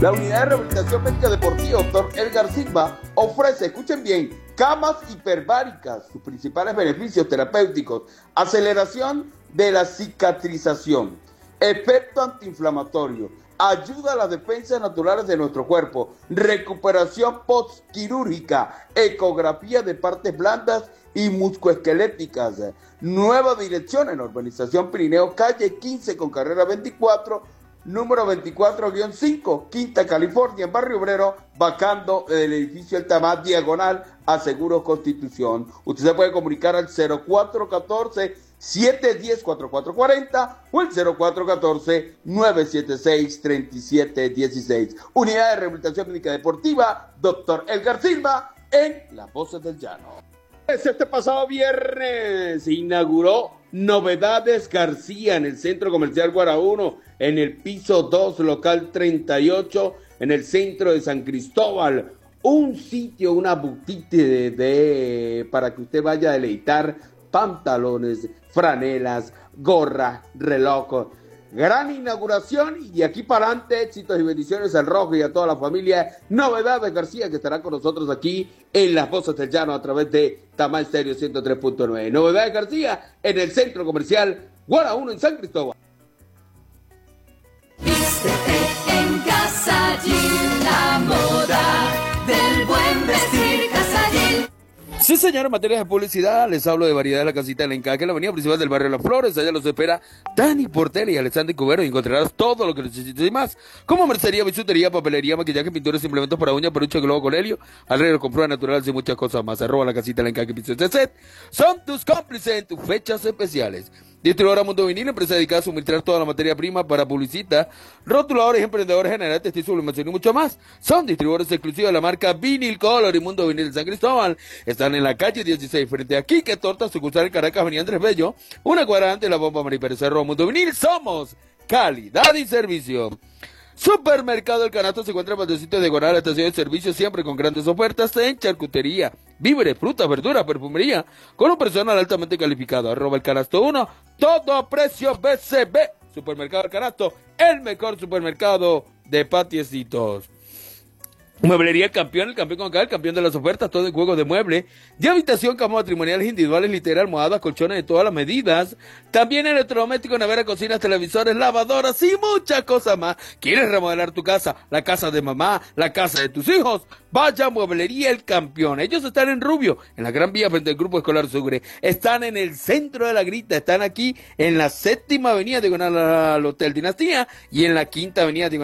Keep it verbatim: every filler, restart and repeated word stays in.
La unidad de rehabilitación médica deportiva doctor Edgar Silva ofrece, escuchen bien, camas hiperbáricas, sus principales beneficios terapéuticos: aceleración de la cicatrización, efecto antiinflamatorio, ayuda a las defensas naturales de nuestro cuerpo, recuperación postquirúrgica, ecografía de partes blandas y musculoesqueléticas. Nueva dirección en la urbanización Pirineo, calle quince con carrera veinticuatro, número veinticuatro guión cinco, Quinta California, en Barrio Obrero, vacando el edificio El Tamar, diagonal a Seguros Constitución. Usted se puede comunicar al cero cuatro uno cuatro, siete uno cero, cuatro cuatro cuatro cero o el cero cuatro uno cuatro, nueve siete seis, tres siete uno seis. Unidad de Rehabilitación Médica Deportiva doctor Edgar Silva, en Las Voces del Llano. Este pasado viernes se inauguró Novedades García en el Centro Comercial Guara uno, en el piso dos, local treinta y ocho, en el centro de San Cristóbal. Un sitio, una boutique de, de, para que usted vaya a deleitar pantalones, franelas, gorra, reloj. Gran inauguración y de aquí para adelante éxitos y bendiciones al Rojo y a toda la familia. Novedades García, que estará con nosotros aquí en Las Voces del Llano a través de Tamar Estéreo ciento tres punto nueve. Novedades García en el Centro Comercial Guara uno en San Cristóbal. Vístete en Casallín, la moda del buen vestir. Casallín. Sí, señor, en materia de publicidad, les hablo de Variedad de la Casita del Encaje, en la avenida principal del barrio Las Flores. Allá los espera Dani Portela y Alexander Cubero, y encontrarás todo lo que necesites y más, como mercería, bisutería, papelería, maquillaje, pinturas, implementos para uñas, peluche, globo con helio, arreglo con pruebas naturales y muchas cosas más. Arroba la Casita del Encaje, piso set. Son tus cómplices en tus fechas especiales. Distribuidora Mundo Vinil, empresa dedicada a suministrar toda la materia prima para publicidad, rotuladores, emprendedores, generales, textil, sublimación y mucho más. Son distribuidores exclusivos de la marca Vinil Color y Mundo Vinil de San Cristóbal. Están en la calle dieciséis, frente a Quique Torta, sucursal en Caracas, avenida Andrés Bello, una cuadra antes de la bomba María Pérez. Arroba Mundo Vinil, somos calidad y servicio. Supermercado El Canasto se encuentra en Patecito de Gonal, estación de servicio, siempre con grandes ofertas en charcutería, víveres, frutas, verduras, perfumería, con un personal altamente calificado. Arroba El Canasto uno, todo a precio B C B. Supermercado El Canasto, el mejor supermercado de patiecitos. Mueblería El Campeón, el campeón con acá, el campeón de las ofertas, todo en juegos de mueble, de habitación, camas matrimoniales individuales, literas, almohadas, colchones de todas las medidas, también electrodomésticos, nevera, cocinas, televisores, lavadoras y muchas cosas más. ¿Quieres remodelar tu casa, la casa de mamá, la casa de tus hijos? Vaya a Mueblería El Campeón. Ellos están en Rubio, en la Gran Vía frente al Grupo Escolar Sucre. Están en el centro de la Grita, están aquí en la séptima avenida diagonal al Hotel Dinastía y en la quinta avenida diagonal